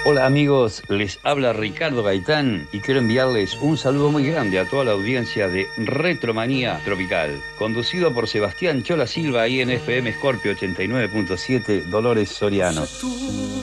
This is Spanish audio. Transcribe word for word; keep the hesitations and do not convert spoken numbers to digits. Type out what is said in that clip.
Hola amigos, les habla Ricardo Gaitán y quiero enviarles un saludo muy grande a toda la audiencia de Retromanía Tropical, conducido por Sebastián Chola Silva ahí en F M Scorpio ochenta y nueve punto siete, Dolores Soriano.